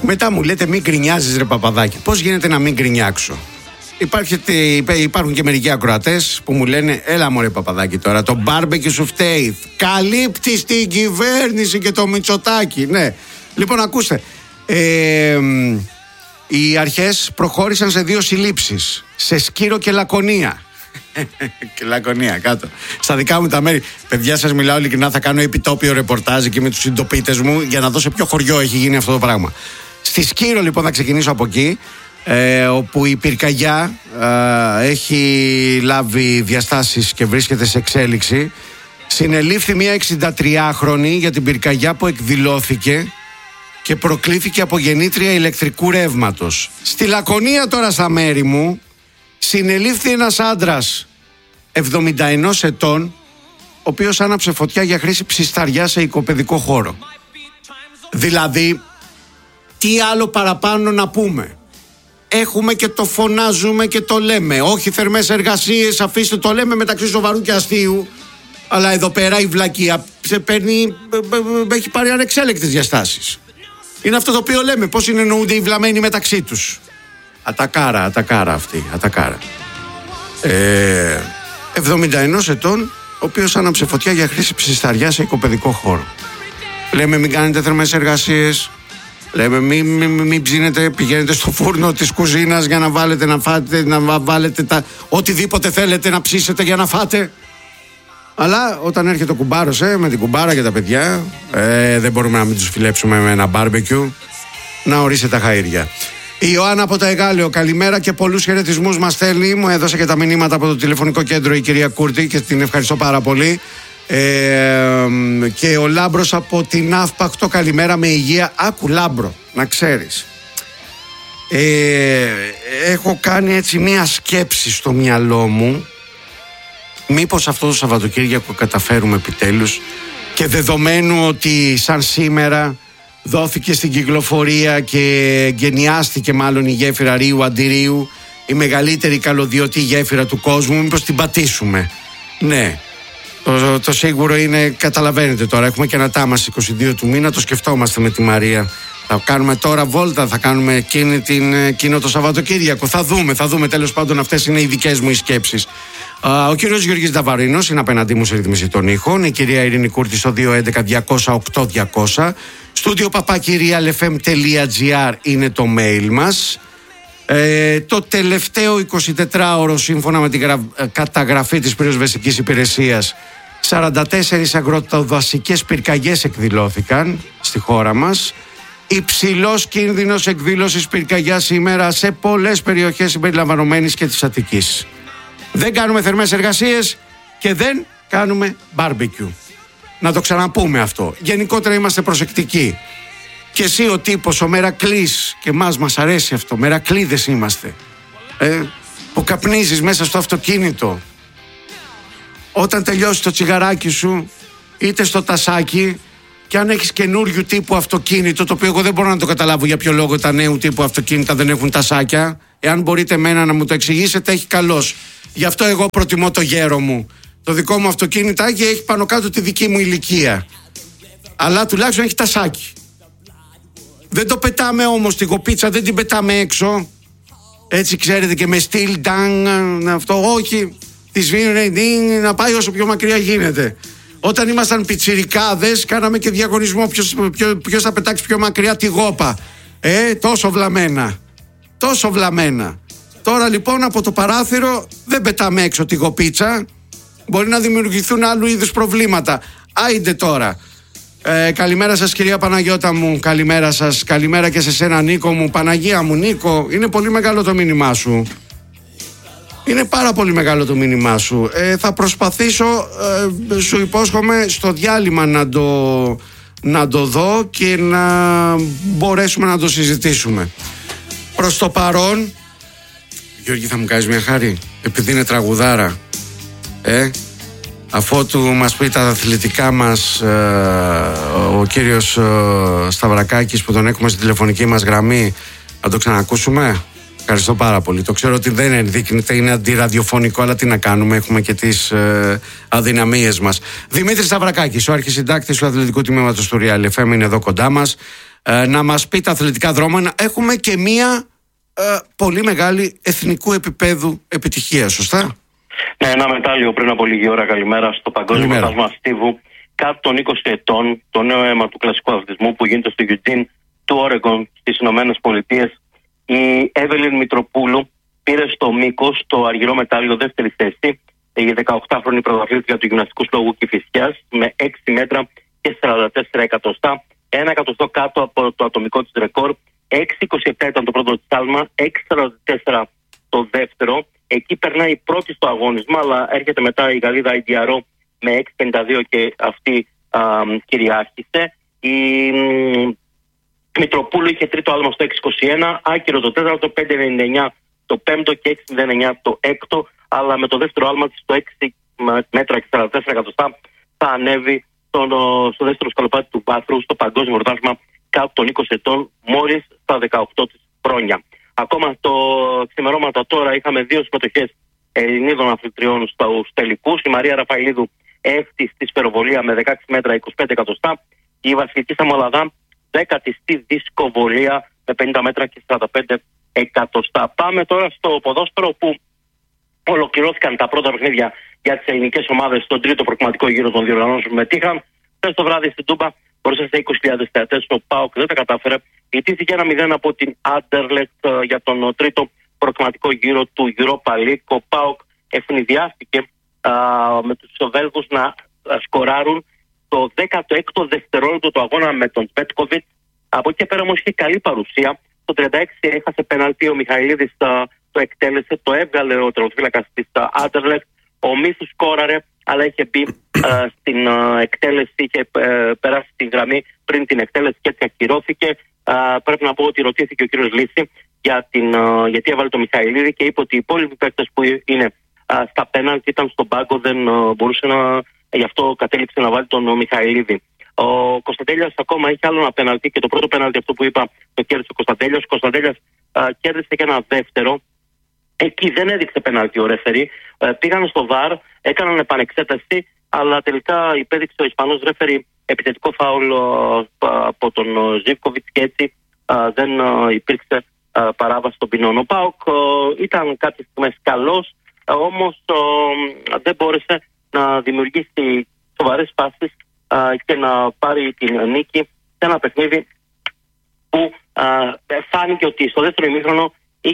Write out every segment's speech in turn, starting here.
Μετά μου λέτε μην γκρινιάζεις ρε Παπαδάκη. Πώς γίνεται να μην γκρινιάξω? Υπάρχουν και μερικοί ακροατές που μου λένε έλα μωρέ Παπαδάκη τώρα, το μπάρμπεκι σου φταίει, καλύπτεις την κυβέρνηση και το Μητσοτάκη. Ναι, λοιπόν ακούστε, οι αρχές προχώρησαν σε 2 συλλήψεις, σε Σκύρο και Λακωνία. Και Λακωνία κάτω στα δικά μου τα μέρη. Παιδιά, σας μιλάω ειλικρινά, θα κάνω επιτόπιο ρεπορτάζ και με τους συντοπίτες μου για να δω σε ποιο χωριό έχει γίνει αυτό το πράγμα. Στη Σκύρο λοιπόν θα ξεκινήσω από εκεί, όπου η πυρκαγιά έχει λάβει διαστάσεις και βρίσκεται σε εξέλιξη. Συνελήφθη μια 63χρονη για την πυρκαγιά που εκδηλώθηκε και προκλήθηκε από γεννήτρια ηλεκτρικού ρεύματος. Στη Λακωνία τώρα στα μέρη μου συνελήφθη ένας άντρας 71 ετών, ο οποίος άναψε φωτιά για χρήση ψισταριά σε οικοπαιδικό χώρο. Δηλαδή, τι άλλο παραπάνω να πούμε? Έχουμε και το φωνάζουμε και το λέμε. Όχι θερμές εργασίες, αφήστε το λέμε μεταξύ σοβαρού και αστείου. Αλλά εδώ πέρα η βλακεία έχει πάρει ανεξέλεκτες διαστάσεις. Είναι αυτό το οποίο λέμε. Πώς συνεννοούνται οι βλαμμένοι μεταξύ τους. Ατακάρα αυτή. Ατακάρα. 71 ετών, ο οποίος άναψε φωτιά για χρήση ψισταριά σε οικοπαιδικό χώρο. Λέμε μην κάνετε θερμές εργασίες. Λέμε μην ψήνετε, πηγαίνετε στο φούρνο της κουζίνας για να βάλετε να φάτε, να βάλετε οτιδήποτε θέλετε να ψήσετε για να φάτε. Αλλά όταν έρχεται ο κουμπάρος με την κουμπάρα και τα παιδιά, δεν μπορούμε να μην τους φιλέψουμε με ένα μπάρμπεκιου. Να ορίσετε τα χαΐρια. Η Ιωάννα από τα Εγάλεο, καλημέρα και πολλούς χαιρετισμούς μας στέλνει. Μου έδωσε και τα μηνύματα από το τηλεφωνικό κέντρο η κυρία Κούρτη και την ευχαριστώ πάρα πολύ. Και ο Λάμπρος από την Αύπακτο, καλημέρα με υγεία. Άκου Λάμπρο, να ξέρεις, έχω κάνει έτσι μία σκέψη στο μυαλό μου. Μήπως αυτό το Σαββατοκύριακο καταφέρουμε επιτέλους, και δεδομένου ότι σαν σήμερα δόθηκε στην κυκλοφορία και γενιάστηκε μάλλον η γέφυρα Ρίου Αντιρίου, η μεγαλύτερη καλωδιωτή γέφυρα του κόσμου, μήπως την πατήσουμε? Ναι. Το σίγουρο είναι, καταλαβαίνετε τώρα, έχουμε και ένα τάμα στις 22 του μήνα, το σκεφτόμαστε με τη Μαρία. Θα κάνουμε τώρα βόλτα, θα κάνουμε εκείνο το Σαββατοκύριακο. Θα δούμε, τέλος πάντων αυτές είναι οι δικές μου οι σκέψεις. Ο κύριος Γιώργης Νταβαρίνος είναι απέναντί μου σε ρυθμίση των ήχων. Η κυρία Ειρήνη Κούρτη στο 211-200-8200. Στούντιο papakirialfm.gr είναι το mail μας. Το τελευταίο 24ωρο, σύμφωνα με την καταγραφή της πυροσβεστικής υπηρεσίας, 44 αγροτοδασικές πυρκαγιές εκδηλώθηκαν στη χώρα μας. Υψηλός κίνδυνος εκδήλωσης πυρκαγιάς σήμερα σε πολλές περιοχές συμπεριλαμβανομένης και της Αττικής. Δεν κάνουμε θερμές εργασίες και δεν κάνουμε μπάρμπεκιου. Να το ξαναπούμε αυτό. Γενικότερα είμαστε προσεκτικοί. Και εσύ ο τύπος, ο Μερακλής, και μας αρέσει αυτό, Μερακλίδες είμαστε, που καπνίζεις μέσα στο αυτοκίνητο. Όταν τελειώσει το τσιγαράκι σου, είτε στο τασάκι, και αν έχεις καινούριου τύπου αυτοκίνητο, το οποίο εγώ δεν μπορώ να το καταλάβω για ποιο λόγο τα νέου τύπου αυτοκίνητα δεν έχουν τασάκια. Εάν μπορείτε εμένα να μου το εξηγήσετε, έχει καλώς. Γι' αυτό εγώ προτιμώ το γέρο μου. Το δικό μου αυτοκίνητάκι έχει πάνω κάτω τη δική μου ηλικία. Αλλά τουλάχιστον έχει τασάκι. Δεν το πετάμε όμως τη γοπίτσα, δεν την πετάμε έξω. Έτσι ξέρετε, και με στυλ αυτό, όχι. Τη σβήνει να πάει όσο πιο μακριά γίνεται. Όταν ήμασταν πιτσιρικάδες, κάναμε και διαγωνισμό ποιος θα πετάξει πιο μακριά τη γόπα. Τόσο βλαμμένα. Τόσο βλαμμένα. Τώρα λοιπόν από το παράθυρο δεν πετάμε έξω τη γοπίτσα. Μπορεί να δημιουργηθούν άλλου είδους προβλήματα. Άιντε τώρα. Καλημέρα σας κυρία Παναγιώτα μου. Καλημέρα σας. Καλημέρα και σε σένα Νίκο μου. Παναγία μου Νίκο, είναι πολύ μεγάλο το μήνυμά σου. Είναι πάρα πολύ μεγάλο το μήνυμά σου. Θα προσπαθήσω, σου υπόσχομαι, στο διάλειμμα να το δω και να μπορέσουμε να το συζητήσουμε. Προς το παρόν, Γιώργη, θα μου κάνεις μια χάρη, επειδή είναι τραγουδάρα, αφότου μας πει τα αθλητικά μας ο κύριος Σταυρακάκης, που τον έχουμε στη τηλεφωνική μας γραμμή, να το ξανακούσουμε? Ευχαριστώ πάρα πολύ. Το ξέρω ότι δεν ενδείκνυται, είναι αντιραδιοφωνικό, αλλά τι να κάνουμε, έχουμε και τις αδυναμίες μας. Δημήτρης Σταυρακάκης, ο αρχισυντάκτης του αθλητικού τμήματος του Real FM, είναι εδώ κοντά μας. να μας πει τα αθλητικά δρόμενα. Έχουμε και μία πολύ μεγάλη εθνικού επίπεδου επιτυχία, σωστά? Ναι, ένα μετάλλιο πριν από λίγη ώρα, καλημέρα, στο Παγκόσμιο Πρωτάθλημα Στίβου κάτω των 20 ετών, το νέο αίμα του κλασικού αθλητισμού που γίνεται στο Eugene του Όρεγκον στις Ηνωμένες Πολιτείες. Η Εύελιν Μητροπούλου πήρε στο μήκος το αργυρό μετάλλιο, δεύτερη θέση. Η 18χρονη πρωταθλήτρια του γυμναστικού συλλόγου Κηφισιάς με 6 μέτρα και 44 εκατοστά, 1 εκατοστό κάτω από το ατομικό της ρεκόρ. 6,27 ήταν το πρώτο της άλμα, 6,44 το δεύτερο. Εκεί περνάει η πρώτη στο αγώνισμα, αλλά έρχεται μετά η Γαλλίδα IDRO με 6,52 και αυτή κυριάρχησε. Η Μητροπούλου είχε τρίτο άλμα στο 6,21, άκυρο το τέταρτο, 5,99 το πέμπτο και 6,09 το έκτο, αλλά με το δεύτερο άλμα της στο 6 μέτρα και 44 εκατοστά θα ανέβει στο δεύτερο σκαλοπάτι του βάθρου στο Παγκόσμιο Πρωτάθλημα κάτω των 20 ετών, μόλις στα 18 της χρόνια. Ακόμα το ξημερώματα τώρα είχαμε δύο συμμετοχές Ελληνίδων αθλητριών στους τελικούς. Η Μαρία Ραφαηλίδου έφτει στη σφαιροβολία με 16 μέτρα 25 εκατοστά. Η Βασιλική Σαμολαδά 10η στη δισκοβολία με 50 μέτρα και 45 εκατοστά. Πάμε τώρα στο ποδόσφαιρο, που ολοκληρώθηκαν τα πρώτα παιχνίδια για τις ελληνικές ομάδες στον τρίτο προκριματικό γύρο των διοργανώσεων που μετήχαν. Χθες το βράδυ στην Τούμπα, μπροστά σε 20.000 θεατές, ο ΠΑΟΚ δεν τα κατάφερε. Ιτήθηκε 1-0 από την Άντερλεκτ για τον τρίτο προκριματικό γύρο του Europa League. Ο ΠΑΟΚ ευνηδιάστηκε με τους Βέλγους να σκοράρουν το 16ο δευτερόλεπτο του αγώνα με τον Πέτκοβιτς. Από εκεί πέρα όμως είχε καλή παρουσία. Το 36 έχασε πέναλτι, ο Μιχαηλίδης το εκτέλεσε, το έβγαλε ο τερματοφύλακας της Άντερλεκτ. Ο Μίσους σκόραρε, αλλά είχε μπει στην εκτέλεση, είχε περάσει τη γραμμή πριν την εκτέλεση και έτσι ακυρώθηκε. Πρέπει να πω ότι ρωτήθηκε ο κύριος Λύση γιατί έβαλε το Μιχαηλίδη και είπε ότι οι υπόλοιποι παίκτες που είναι στα πέναλτι ήταν στον πάγκο, δεν μπορούσε γι' αυτό κατέληξε να βάλει τον Μιχαηλίδη. Ο Κωνσταντέλιας ακόμα είχε άλλο ένα πέναλτι και το πρώτο πέναλτι, αυτό που είπα, το κέρδισε ο Κωνσταντέλιας. Ο Κωνσταντέλιας κέρδισε και ένα δεύτερο. Εκεί δεν έδειξε πέναλτι ο ρέφερι. Πήγαν στο ΒΑΡ, έκαναν επανεξέταση, αλλά τελικά υπέδειξε ο Ισπανός ρέφερι επιθετικό φάουλ από τον Ζίβκοβιτς και έτσι δεν υπήρξε παράβαση των ποινών. Ο ΠΑΟΚ ήταν κάποιες στιγμές καλός, όμως δεν μπόρεσε να δημιουργήσει σοβαρές φάσεις και να πάρει την νίκη σε ένα παιχνίδι που φάνηκε ότι στο δεύτερο ημίχρονο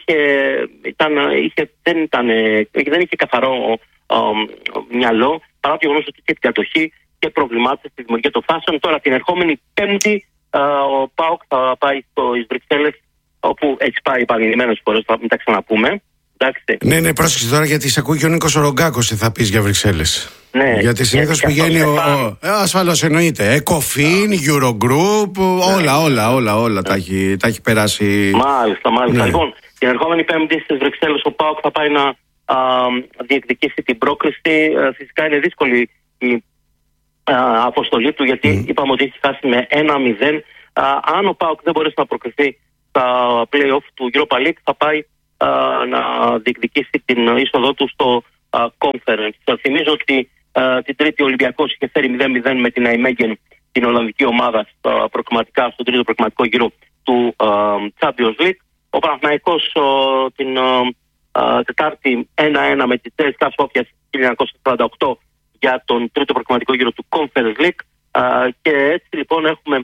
δεν είχε καθαρό μυαλό, παρά το γεγονός ότι είχε την κατοχή και προβλημάτισε στη δημιουργία των φάσεων. Τώρα την ερχόμενη Πέμπτη ο ΠΑΟΚ θα πάει στις Βρυξέλλες, όπου έχει πάει επανειλημμένες φορές, θα μην τα ξαναπούμε. Εντάξει. Ναι, πρόσεξε τώρα, γιατί σε ακούει και ο Νίκος ο Ρογκάκος, θα πεις για Βρυξέλλες. Ναι, γιατί συνήθως πηγαίνει ασφαλώς εννοείται. Εκοφίν, Eurogroup, όλα τα έχει περάσει. Μάλιστα. Ναι. Λοιπόν, την ερχόμενη Πέμπτη στις Βρυξέλλες ο ΠΑΟΚ θα πάει να διεκδικήσει την πρόκριση. Φυσικά είναι δύσκολη η αποστολή του, γιατί είπαμε ότι έχει χάσει με 1-0. Αν ο ΠΑΟΚ δεν μπορέσει να προκριθεί στα play-off του Europa League, θα πάει να διεκδικήσει την είσοδό του στο Conference. Θα θυμίζω ότι την Τρίτη ο Ολυμπιακός είχε φέρει 0-0 με την Αϊμέγεν, την Ολλανδική ομάδα, στον τρίτο προκριματικό γύρο του Champions League. Ο Παναθηναϊκός την Τετάρτη 1-1 με τη ΤΣΚΑ Σόφιας 1948 για τον τρίτο προκριματικό γύρο του Conference League. Και έτσι λοιπόν έχουμε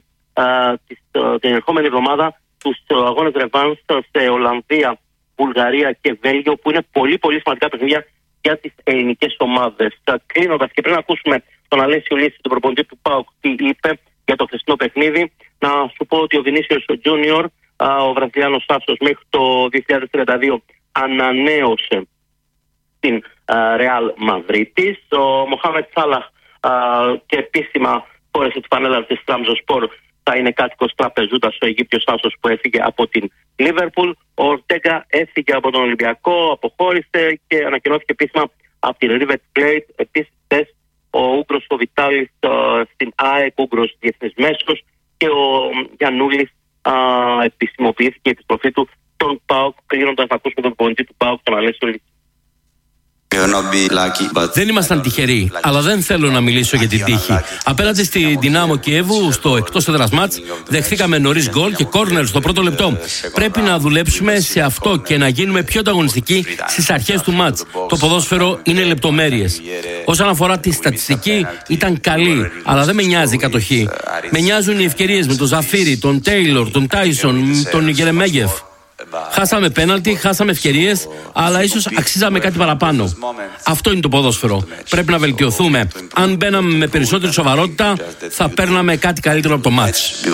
την ερχόμενη εβδομάδα τους αγώνες ρεβάνς σε Ολλανδία, Βουλγαρία και Βέλγιο, που είναι πολύ πολύ σημαντικά παιχνίδια για τις ελληνικές ομάδες. Κλείνοντας, και πριν ακούσουμε τον Αλέσιο Λύση, τον προπονητή του ΠΑΟΚ, τι είπε για το χθεσινό παιχνίδι, να σου πω ότι ο Βινίσιος Τζούνιορ, ο Βραζιλιάνος άσος, μέχρι το 2032 ανανέωσε την Ρεάλ Μαδρίτης. Ο Μοχάμετ Σάλαχ και επίσημα φόρεσε τη φανέλα της Τραμζοσπορ, θα είναι κάτοικος τραπεζούτας, ο Αιγύπτιος άσος που έφυγε από την Λίβερπουλ. Ο Ορτέγκα έφυγε από τον Ολυμπιακό, αποχώρησε και ανακοινώθηκε επίσημα από την River Plate. Επίσης ο Ούγκρος ο Βιτάλης στην ΑΕΚ, Ούγκρος διεθνής μέσος, και ο Γιαννούλης επισημοποιήθηκε η επιστροφή του στον ΠΑΟΚ. Κλείνοντας, να ακούσουμε τον προπονητή του ΠΑΟΚ, τον Αλέσιο Λύση. Δεν ήμασταν τυχεροί, αλλά δεν θέλω να μιλήσω για την τύχη. Απέναντι στη Δυνάμο Κιέβου, στο εκτός έδρας μάτς, δεχθήκαμε νωρίς γκολ και κόρνερ στο πρώτο λεπτό. Πρέπει να δουλέψουμε σε αυτό και να γίνουμε πιο ανταγωνιστικοί στις αρχές του μάτς. Το ποδόσφαιρο είναι λεπτομέρειες. Όσον αφορά τη στατιστική, ήταν καλή, αλλά δεν με νοιάζει η κατοχή. Με νοιάζουν οι ευκαιρίες με τον Ζαφίρι, τον Τέιλορ, τον Τάισον, τον Γερεμέγεφ. Χάσαμε πέναλτι, χάσαμε ευκαιρίες, αλλά ίσως αξίζαμε κάτι παραπάνω. Αυτό είναι το ποδόσφαιρο. Πρέπει να βελτιωθούμε. Αν μπαίναμε με περισσότερη σοβαρότητα, θα παίρναμε κάτι καλύτερο από το μάτς.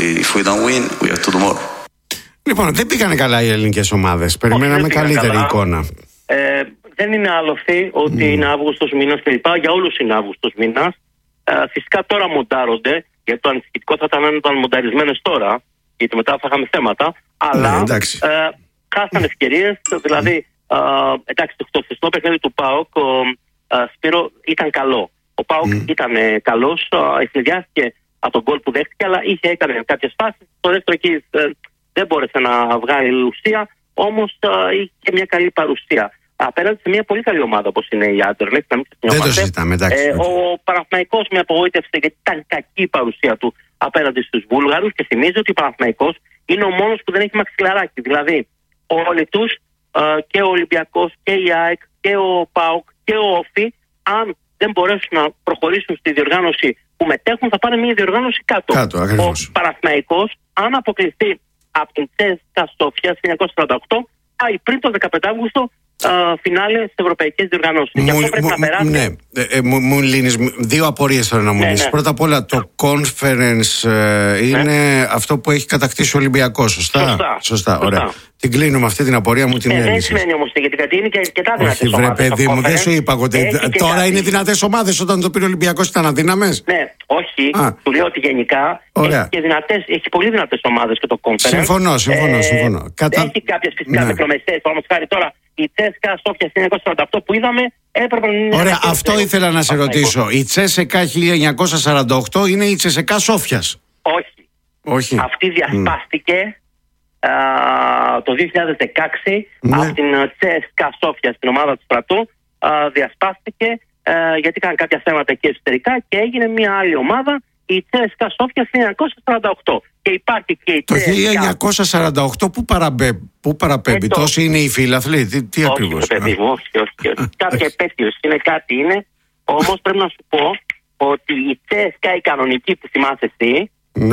Λοιπόν, δεν πήγανε καλά οι ελληνικές ομάδες. Περιμέναμε καλύτερη εικόνα. Δεν είναι άλοθη ότι είναι Αύγουστος μήνας κλπ. Για όλους είναι Αύγουστος μήνας. Φυσικά τώρα μοντάρονται, γιατί το ανησυχητικό θα ήταν αν ήταν μονταρισμένες τώρα, γιατί μετά θα είχαμε θέματα. Αλλά χάσαν ευκαιρίες. Δηλαδή, εντάξει, το χθεσινό παιχνίδι του ΠΑΟΚ, Σπύρο, ήταν καλό. Ο ΠΑΟΚ ήταν καλός, ευνηδιάστηκε από τον γκολ που δέχτηκε, αλλά έκανε κάποιες φάσεις. Στο δεύτερο εκεί δεν μπόρεσε να βγάλει ουσία, όμως είχε μια καλή παρουσία. Απέναντι σε μια πολύ καλή ομάδα όπως είναι η Άντερλεχτ, να μην ξεχνιόμαστε. Δεν το συζητάμε, εντάξει. Ο Παναθηναϊκός με απογοήτευσε γιατί ήταν κακή η παρουσία του απέναντι στους Βούλγαρους και θυμίζει ότι ο Παναθηναϊκός είναι ο μόνος που δεν έχει μαξιλαράκι. Δηλαδή, όλοι τους, και ο Ολυμπιακός και η ΑΕΚ και ο ΠΑΟΚ και ο ΟΦΗ, αν δεν μπορέσουν να προχωρήσουν στη διοργάνωση που μετέχουν, θα πάνε μια διοργάνωση κάτω. Ο Παναθηναϊκός, αν αποκλειστεί από την CSKA Sofia 1948, πάει πριν το 15 Αύγουστο φινάλε στις ευρωπαϊκές διοργανώσεις. Γι' αυτό πρέπει να περάσει. Ναι, μου λύνεις δύο απορίες τώρα να μου λύνεις. Πρώτα απ' όλα, το conference είναι αυτό που έχει κατακτήσει ο Ολυμπιακός, σωστά. Ωραία. Την κλείνουμε αυτή την απορία μου, την έλυσες. Δεν σημαίνει όμως γιατί είναι και αρκετά δυνατές ομάδες. Βρε παιδί μου, δεν σου είπα ότι τώρα είναι δυνατές ομάδες, όταν το πήρε ο Ολυμπιακός ήταν αδύναμες. Ναι, όχι. Του λέω ότι γενικά έχει πολύ δυνατές ομάδες και το conference. Συμφωνώ. Έχει κάποιες φυσικά μικρομεσαίες, όμως χάρη τώρα η CSKA Sofia 1948 που είδαμε έπρεπε να είναι. Ωραία, αυτό ήθελα να σε ρωτήσω. Η CSKA 1948 είναι η CSKA Sofia. Όχι. Αυτή διασπάστηκε το 2016 από την CSKA Sofia στην ομάδα του στρατού. Διασπάστηκε γιατί είχαν κάποια θέματα εκεί εσωτερικά και έγινε μια άλλη ομάδα, η CSKA Sofia 1948. Και υπάρχει και η το 1948 πού παραπέμπει, τόσοι είναι οι φίλαθλοι, τι ακριβώς? Όχι. Κάποια επέτειος είναι κάτι είναι, όμως πρέπει να σου πω ότι η CSKA η κανονική που θυμάσαι εσύ,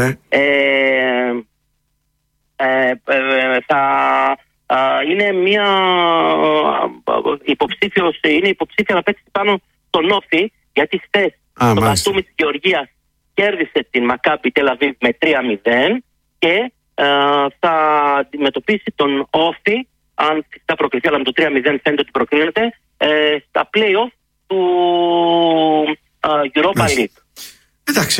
θα είναι μια υποψήφια να παίξει πάνω στον Όφη, γιατί χθες το Μπατούμι της Γεωργίας κέρδισε την Μακάμπι Τελ Αβίβ με 3-0 και θα αντιμετωπίσει τον Όφη, αν θα προκριθεί, αλλά με το 3-0 φαίνεται ότι προκρίνεται, στα play-off του Europa League. Εντάξει,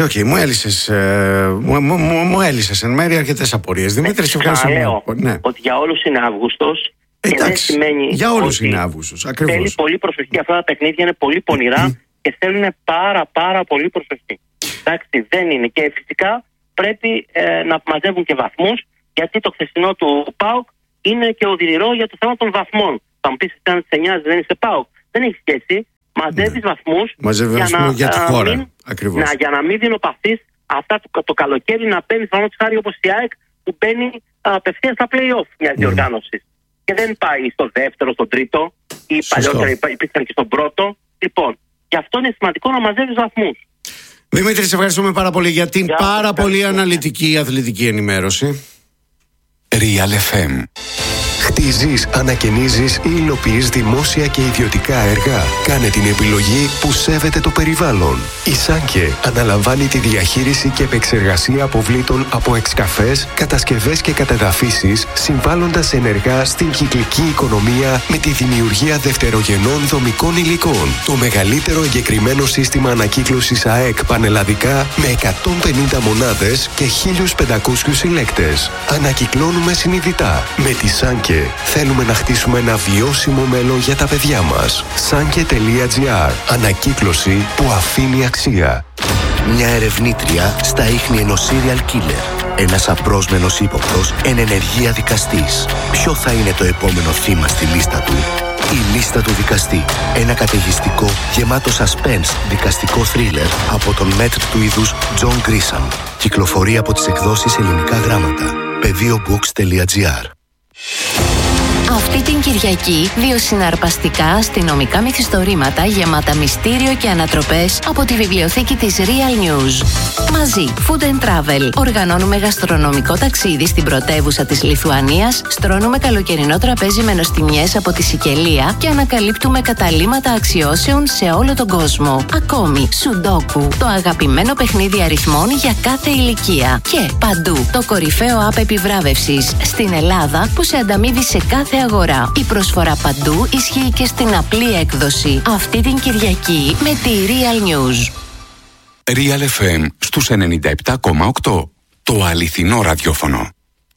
μου έλυσες εν μέρει αρκετές απορίες. Δημήτρη, σε ευχαριστώ. Λέω ότι για όλους είναι Αύγουστος. Και δεν σημαίνει για όλους είναι Αύγουστος. Ακριβώς. Θέλει πολύ προσοχή. Αυτά τα παιχνίδια είναι πολύ πονηρά και θέλουν πάρα πολύ προσοχή. Εντάξει, δεν είναι. Και φυσικά πρέπει να μαζεύουν και βαθμούς, γιατί το χθεσινό του ΠΑΟΚ είναι και οδυνηρό για το θέμα των βαθμών. Θα μου πεις αν σε νοιάζει, δεν είσαι ΠΑΟΚ. Δεν έχει σχέση. Μαζεύεις βαθμούς για τη χώρα. Για να μην δεινοπαθείς αυτά το καλοκαίρι να παίρνεις πάνω της χάρη όπως η ΑΕΚ που μπαίνει απευθείας στα play-off μιας διοργάνωσης. Και δεν πάει στο δεύτερο, στο τρίτο ή παλιότερα υπήρχαν και στον πρώτο. Λοιπόν, γι' αυτό είναι σημαντικό να μαζεύεις βαθμούς. Δημήτρη, σε ευχαριστούμε πάρα πολύ για την πάρα πολύ αναλυτική αθλητική ενημέρωση. Real FM. Χτίζεις, ανακαινίζεις ή υλοποιείς δημόσια και ιδιωτικά έργα? Κάνε την επιλογή που σέβεται το περιβάλλον. Η Σάνκε αναλαμβάνει τη διαχείριση και επεξεργασία αποβλήτων από εξκαφές, κατασκευές και κατεδαφίσεις, συμβάλλοντας ενεργά στην κυκλική οικονομία με τη δημιουργία δευτερογενών δομικών υλικών. Το μεγαλύτερο εγκεκριμένο σύστημα ανακύκλωσης ΑΕΚ πανελλαδικά με 150 μονάδες και 1.500 συλλέκτες. Ανακυκλώνουμε συνειδητά. Με τη Σάνκε θέλουμε να χτίσουμε ένα βιώσιμο μέλλον για τα παιδιά μας. Sanke.gr. Ανακύκλωση που αφήνει αξία. Μια ερευνήτρια στα ίχνη ενός serial killer. Ένας απρόσμενος ύποπτος εν ενεργεία δικαστής. Ποιο θα είναι το επόμενο θύμα στη λίστα του? Η λίστα του δικαστή. Ένα καταιγιστικό, γεμάτο suspense δικαστικό θρίλερ από τον μέτρ του είδους John Grisham. Κυκλοφορεί από τις εκδόσεις Ελληνικά Γράμματα. Πεδίobooks.gr. Αυτή την Κυριακή, 2 συναρπαστικά αστυνομικά μυθιστορήματα γεμάτα μυστήριο και ανατροπές από τη βιβλιοθήκη της Real News. Μαζί, Food and Travel. Οργανώνουμε γαστρονομικό ταξίδι στην πρωτεύουσα της Λιθουανίας, στρώνουμε καλοκαιρινό τραπέζι με νοστιμιές από τη Σικελία και ανακαλύπτουμε καταλύματα αξιώσεων σε όλο τον κόσμο. Ακόμη, Σουντόκου, το αγαπημένο παιχνίδι αριθμών για κάθε ηλικία. Και παντού, το κορυφαίο app επιβράβευσης στην Ελλάδα που σε ανταμείβει σε κάθε αγορά. Η προσφορά παντού ισχύει και στην απλή έκδοση. Αυτή την Κυριακή με τη Real News. Real FM στους 97,8. Το αληθινό ραδιόφωνο.